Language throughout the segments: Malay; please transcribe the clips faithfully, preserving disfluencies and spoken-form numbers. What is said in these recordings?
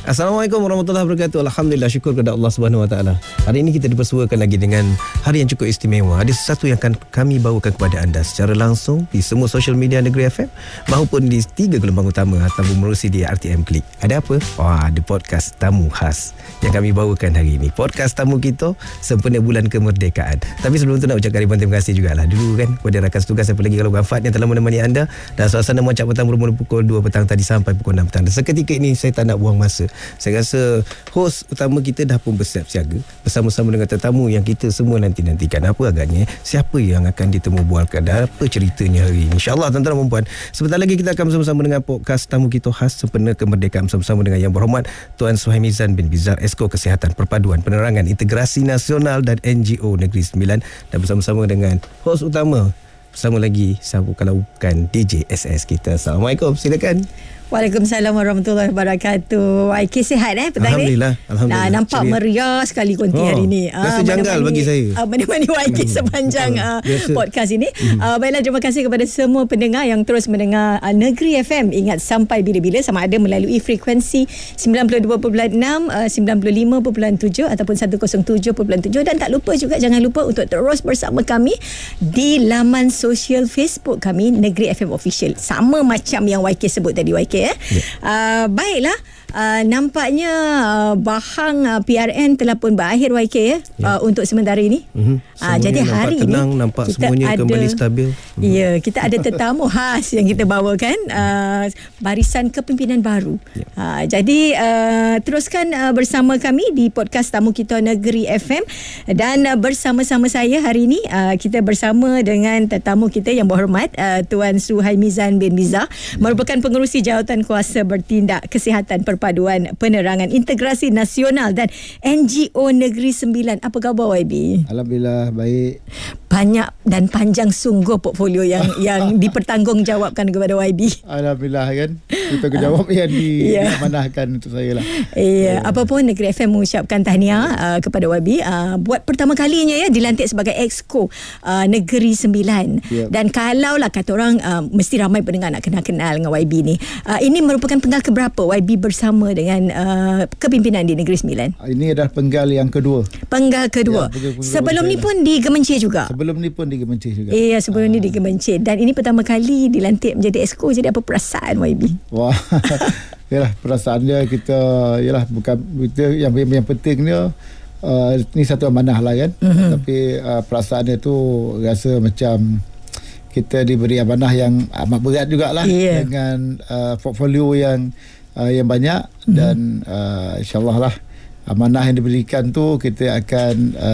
Assalamualaikum warahmatullahi wabarakatuh. Alhamdulillah, syukur kepada Allah Subhanahu Wa Taala. Hari ini kita dipersuakan lagi dengan hari yang cukup istimewa. Ada sesuatu yang akan kami bawakan kepada anda secara langsung di semua social media Negeri F M maupun di tiga gelombang utama ataupun menerusi di R T M Klik. Ada apa? Wah, ada podcast tamu khas yang kami bawakan hari ini. Podcast tamu kita sempena bulan kemerdekaan. Tapi sebelum tu nak ucapkan ribuan terima kasih jugalah dulu kan kepada rakan setugas, apa lagi kalau Wafat yang telah menemani anda dan suasana macam petang bermula pukul dua petang tadi sampai pukul enam petang. Dan seketika ini saya tak nak buang masa. Saya rasa host utama kita dah pun bersiap siaga bersama-sama dengan tetamu yang kita semua nanti-nantikan. Apa agaknya, siapa yang akan ditemu bualkan dan apa ceritanya hari ini. InsyaAllah tuan-tuan dan puan, sebentar lagi kita akan bersama-sama dengan podcast tamu kita khas sempena kemerdekaan bersama-sama dengan Yang Berhormat Tuan Suhaimizan bin Bizar, Esko Kesihatan Perpaduan Penerangan Integrasi Nasional dan N G O Negeri Sembilan, dan bersama-sama dengan host utama bersama lagi siapa kalau bukan D J S S kita. Assalamualaikum, silakan. Waalaikumsalam warahmatullahi wabarakatuh. Y K sihat eh petang Alhamdulillah, ni? Alhamdulillah. Nah, nampak ceria, meriah sekali konti oh, hari ni. Rasa uh, janggal bagi saya. Uh, Menemani Y K hmm. sepanjang uh, podcast ini. Hmm. Uh, baiklah, terima kasih kepada semua pendengar yang terus mendengar uh, Negeri F M. Ingat sampai bila-bila, sama ada melalui frekuensi sembilan puluh dua perpuluhan enam, uh, sembilan puluh lima perpuluhan tujuh ataupun seratus tujuh perpuluhan tujuh. Dan tak lupa juga, jangan lupa untuk terus bersama kami di laman sosial Facebook kami, Negeri F M Official. Sama macam yang Y K sebut tadi, Y K. Eh? Yeah. Uh, baiklah, uh, nampaknya uh, bahang uh, P R N telah pun berakhir, Y K ya, yeah. uh, untuk sementara ini. Mm-hmm. Uh, jadi hari tenang, ini nampak kita semuanya ada, kembali stabil. Ya, yeah, kita ada tetamu khas yang kita bawakan, uh, barisan kepimpinan baru. Yeah. Uh, jadi uh, teruskan uh, bersama kami di podcast tamu kita Negeri F M, dan uh, bersama-sama saya hari ini uh, kita bersama dengan tetamu kita yang berhormat uh, Tuan Suhaimizan bin Bizar, yeah. merupakan pengerusi jawatan kuasa bertindak Kesihatan Perpaduan Penerangan Integrasi Nasional dan N G O Negeri Sembilan. Apa khabar Y B? Alhamdulillah baik. Banyak dan panjang sungguh portfolio yang yang dipertanggungjawabkan kepada Y B. Alhamdulillah kan. Kita kejawab yang diamanahkan untuk saya lah. Iya, apa pun Negeri F M mengucapkan tahniah uh, kepada Y B uh, buat pertama kalinya ya dilantik sebagai Exco uh, Negeri Sembilan. Yep. Dan kalaulah kata orang uh, mesti ramai pendengar nak kenal-kenal dengan Y B ni. Uh, ini merupakan penggal keberapa Y B bersama dengan uh, kepimpinan di Negeri Sembilan? Ini adalah penggal yang kedua. Penggal kedua. Ya, penggal, penggal sebelum ni pun di Gemencir juga. Sebelum ni pun di Gemencir juga. Iya, sebelum ah. ni di Gemencir. Dan ini pertama kali dilantik menjadi Exco. Jadi apa perasaan Y B? Wah. Yalah, perasaan dia kita yalah bukan kita yang yang penting dia uh, ni satu amanah lah kan. Mm-hmm. Tapi uh, perasaan dia tu rasa macam kita diberi amanah yang amat berat jugalah, yeah. dengan uh, portfolio yang uh, yang banyak, mm-hmm. dan uh, insyaAllah lah amanah yang diberikan tu kita akan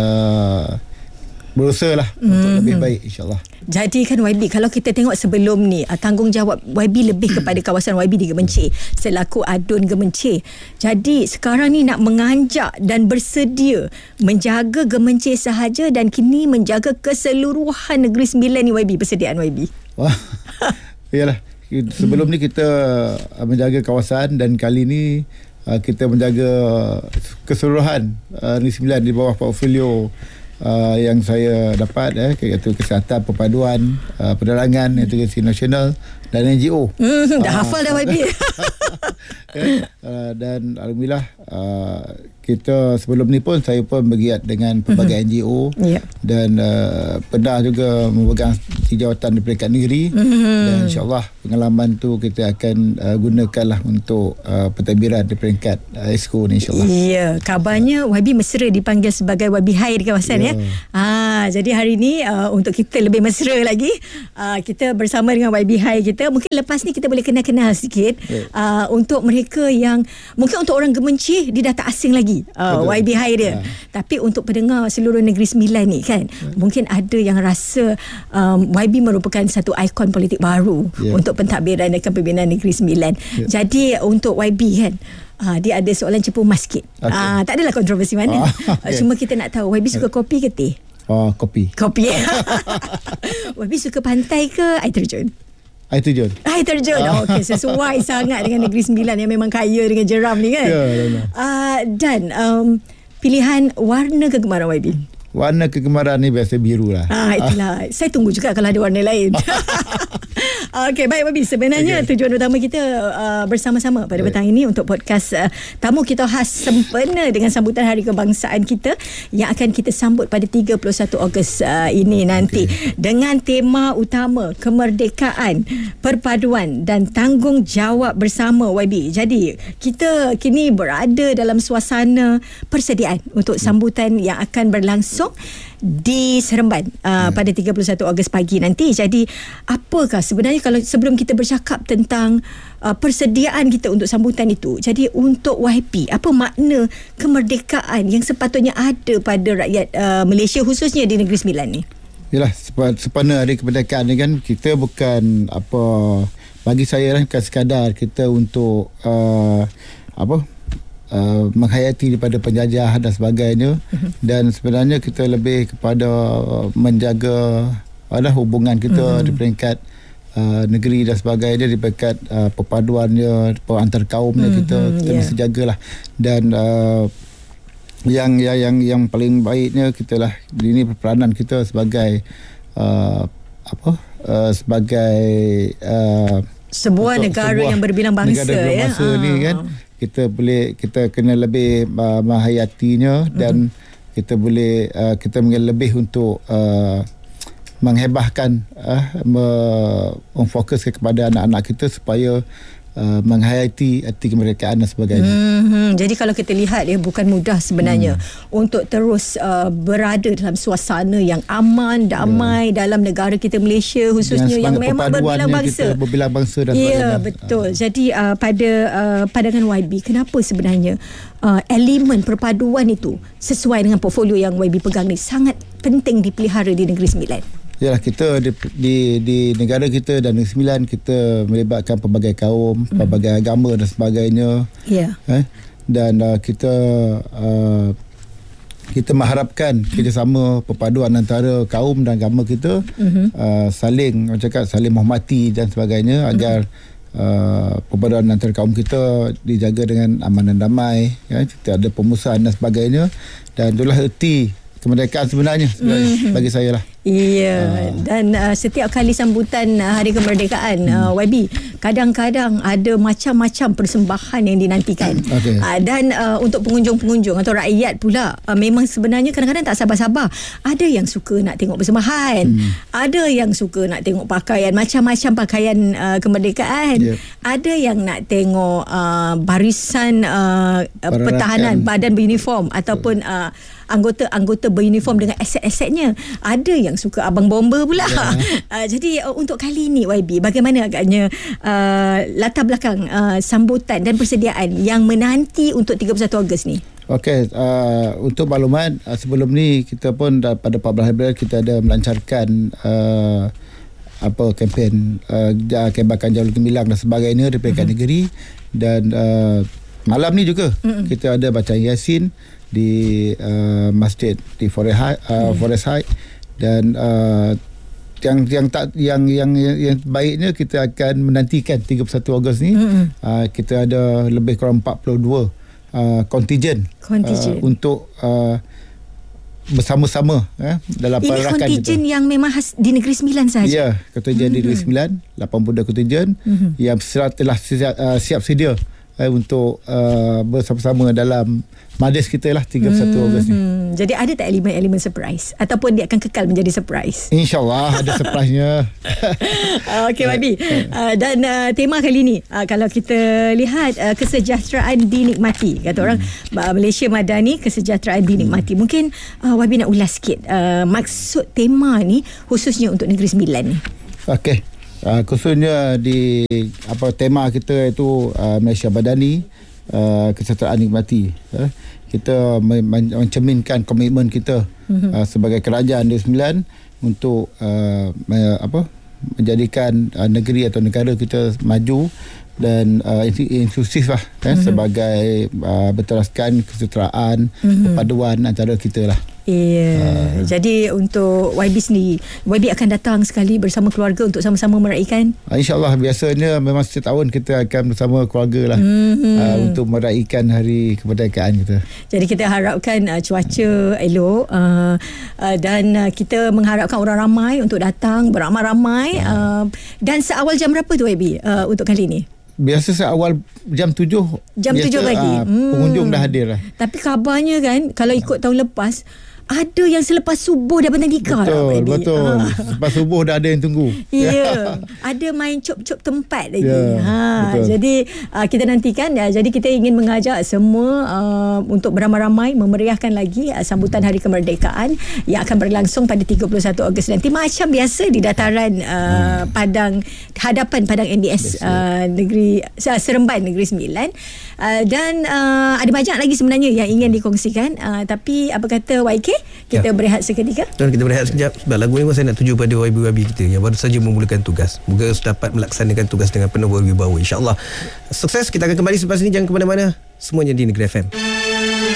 uh, berusaha lah mm-hmm. untuk lebih baik insyaAllah. Jadi kan Y B, kalau kita tengok sebelum ni uh, tanggungjawab Y B lebih kepada kawasan Y B di Gemencir selaku Adun Gemencir. Jadi sekarang ni nak menganjak dan bersedia menjaga Gemencir sahaja dan kini menjaga keseluruhan Negeri Sembilan ni, Y B, persediaan Y B. Wah. Yalah, sebelum ni kita uh, menjaga kawasan, dan kali ni uh, kita menjaga keseluruhan uh, Negeri Sembilan di bawah portfolio Uh, yang saya dapat eh, iaitu Kesihatan Perpaduan uh, Penerangan Integrasi Nasional dan N G O. Mm, dah uh, hafal dah Y B. Okay. Uh, dan alhamdulillah uh, kita sebelum ni pun saya pun bergiat dengan pelbagai mm-hmm. N G O, yeah. dan uh, pernah juga memegang jawatan di peringkat negeri, mm-hmm. dan insyaAllah pengalaman tu kita akan uh, gunakanlah untuk uh, pentadbiran di peringkat uh, Exco ni insyaAllah. Ya, yeah. Kabarnya Y B mesra dipanggil sebagai Y B High di kawasan, yeah. ya. Ah, jadi hari ni uh, untuk kita lebih mesra lagi, uh, kita bersama dengan Y B High kita. Mungkin lepas ni kita boleh kenal-kenal sikit, yeah. uh, untuk mereka yang mungkin untuk orang Gemencir dia dah tak asing lagi uh, Y B High dia, yeah. tapi untuk pendengar seluruh Negeri Sembilan ni kan, yeah. mungkin ada yang rasa um, Y B merupakan satu ikon politik baru, yeah. untuk pentadbiran dan kepimpinan Negeri Sembilan, yeah. Jadi untuk Y B kan, Uh, dia ada soalan cepu mas sikit. Okay. Uh, tak adalah kontroversi mana. Oh, okay. Cuma kita nak tahu Y B suka kopi ke teh? Oh, kopi. Kopi. Y B suka pantai ke air terjun? Air terjun. Air terjun. Oh, okey, sesuai sangat dengan Negeri Sembilan yang memang kaya dengan jeram ni kan. Ya, yeah, uh, dan um, pilihan warna kegemaran Y B. Warna kegemaran ni biasa biru lah. Ah, itulah. Saya tunggu juga kalau ada warna lain. Okey, baik Wabi. Sebenarnya okay. tujuan utama kita uh, bersama-sama pada petang ini untuk podcast uh, tamu kita khas sempena dengan sambutan Hari Kebangsaan kita yang akan kita sambut pada tiga puluh satu Ogos uh, ini nanti okay. dengan tema utama kemerdekaan, perpaduan dan tanggungjawab bersama Y B. Jadi kita kini berada dalam suasana persediaan untuk sambutan yang akan berlangsung di Seremban uh, hmm. pada tiga puluh satu Ogos pagi nanti. Jadi apakah sebenarnya kalau sebelum kita bercakap tentang uh, persediaan kita untuk sambutan itu, jadi untuk Y P apa makna kemerdekaan yang sepatutnya ada pada rakyat uh, Malaysia khususnya di Negeri Sembilan ni? Yalah, sempena Hari Kemerdekaan ni kan kita bukan apa, bagi saya lah, bukan sekadar kita untuk uh, apa Uh, menghayati daripada penjajah dan sebagainya uh-huh. dan sebenarnya kita lebih kepada uh, menjaga ada hubungan kita uh-huh. di peringkat uh, negeri dan sebagainya, di peringkat uh, perpaduannya antar kaumnya uh-huh. kita kita yeah. mesti jagalah. Dan uh, yang yang yang yang paling baiknya kita lah, ini peranan kita sebagai uh, apa uh, sebagai uh, sebuah negara sebuah yang berbilang bangsa, negara berbilang bangsa ya? ni kan, kita boleh kita kena lebih uh, menghayatinya dan mm-hmm. kita boleh uh, kita mungkin lebih untuk uh, menghebahkan uh, memfokuskan kepada anak-anak kita supaya Uh, menghayati arti kemerdekaan dan sebagainya. Hmm, jadi kalau kita lihat ya, bukan mudah sebenarnya hmm. untuk terus uh, berada dalam suasana yang aman, damai yeah. dalam negara kita Malaysia khususnya yang memang berbilang bangsa. Berbilang bangsa dan sebagainya. Ya, sebagainya. betul. Uh. Jadi uh, pada uh, pandangan Y B, kenapa sebenarnya uh, elemen perpaduan itu sesuai dengan portfolio yang Y B pegang ni sangat penting dipelihara di Negeri Sembilan? Yalah, kita di, di di negara kita dan Negeri Sembilan kita melibatkan pelbagai kaum, mm. pelbagai agama dan sebagainya. Ya. Yeah. Eh? Dan uh, kita uh, kita mengharapkan kerjasama perpaduan antara kaum dan agama kita mm-hmm. uh, saling macam cakap saling menghormati dan sebagainya mm-hmm. agar uh, perpaduan antara kaum kita dijaga dengan aman dan damai, ya, tidak ada pemusuhan dan sebagainya. Dan itulah erti kemerdekaan sebenarnya, sebenarnya mm-hmm. bagi saya lah. Iya, uh. dan uh, setiap kali sambutan uh, Hari Kemerdekaan hmm. uh, Y B, kadang-kadang ada macam-macam persembahan yang dinantikan. Okay. Uh, dan uh, untuk pengunjung-pengunjung atau rakyat pula, uh, memang sebenarnya kadang-kadang tak sabar-sabar. Ada yang suka nak tengok persembahan, hmm. ada yang suka nak tengok pakaian, macam-macam pakaian uh, kemerdekaan. Yep. Ada yang nak tengok uh, barisan uh, pertahanan, badan beruniform ataupun uh, anggota-anggota beruniform dengan aset-asetnya. Ada yang suka abang bomba pula. Yeah. Uh, jadi uh, untuk kali ini Y B, bagaimana agaknya uh, latar belakang uh, sambutan dan persediaan yang menanti untuk tiga puluh satu Ogos ni? Okey, uh, untuk maklumat, uh, sebelum ni kita pun dah, pada empat belas April kita ada melancarkan uh, apa kempen uh, kebakan Jalur Gemilang dan sebagainya di peringkat uh-huh. negeri. Dan uh, malam ni juga uh-huh. kita ada bacaan Yasin di uh, masjid di Forest High, uh, uh-huh. Forest High. Dan uh, yang yang tak yang yang yang baiknya kita akan menantikan tiga puluh satu Ogos ni. Mm-hmm. Uh, kita ada lebih kurang empat puluh dua uh, kontingen uh, untuk uh, bersama-sama eh, dalam ini perarakan. Ini kontingen kita yang memang khas di Negeri Sembilan sahaja. Ya, kontingen mm-hmm. di Negeri Sembilan, lapan puluh dua kontingen mm-hmm. yang telah siap, uh, siap sedia eh, untuk uh, bersama-sama dalam majlis kita lah tiga puluh satu Ogos ni. Hmm, jadi ada tak elemen-elemen surprise ataupun dia akan kekal menjadi surprise? InsyaAllah ada surprise-nya. Okey Y B. Uh, dan uh, tema kali ni uh, kalau kita lihat uh, kesejahteraan dinikmati. Kata orang hmm. Malaysia Madani, kesejahteraan dinikmati. Hmm. Mungkin uh, Y B nak ulas sikit uh, maksud tema ni khususnya untuk Negeri Sembilan ni. Okey. Uh, khususnya di apa tema kita itu uh, Malaysia Madani, uh, kesejahteraan dinikmati. Uh, kita mencerminkan komitmen kita mm-hmm. uh, sebagai kerajaan Negeri Sembilan untuk uh, me, apa menjadikan uh, negeri atau negara kita maju dan uh, inklusif lah eh, mm-hmm. sebagai uh, berteraskan kesejahteraan mm-hmm. perpaduan antara kita lah. Iya. Yeah. Uh. Jadi untuk Y B sendiri, Y B akan datang sekali bersama keluarga untuk sama-sama meraihkan. Uh, InsyaAllah, biasanya memang setiap tahun kita akan bersama keluarga lah mm-hmm. uh, untuk meraihkan hari kemerdekaan kita. Jadi kita harapkan uh, cuaca elok uh, uh, dan uh, kita mengharapkan orang ramai untuk datang beramai-ramai. Uh. Uh, dan seawal jam berapa tu Y B uh, untuk kali ni? Biasa seawal jam tujuh. Jam tujuh pagi. Uh, pengunjung hmm. dah hadir lah. Tapi kabarnya kan, kalau ikut tahun lepas, ada yang selepas subuh dah bentang nikah. Betul, lah, betul. Ha. Selepas subuh dah ada yang tunggu. Ya, yeah. Ada main cop-cop tempat lagi. Yeah, ha. Jadi uh, kita nantikan. Uh, jadi kita ingin mengajak semua uh, untuk beramai-ramai memeriahkan lagi uh, sambutan Hari Kemerdekaan yang akan berlangsung pada tiga puluh satu Ogos nanti. Macam biasa di dataran uh, hmm. Padang, hadapan Padang N D S uh, Negeri uh, Seremban Negeri Sembilan. Uh, dan uh, ada banyak lagi sebenarnya yang ingin dikongsikan. Uh, tapi apa kata Y K? Kita ya. berehat seketika. Dan kita berehat sekejap sebab lagu ni pun saya nak tuju pada Y B Y B kita yang baru saja memulakan tugas. Moga dapat melaksanakan tugas dengan penuh berwibawa, insya-Allah. Sukses. Kita akan kembali selepas ini. Jangan ke mana-mana. Semuanya di Negeri F M.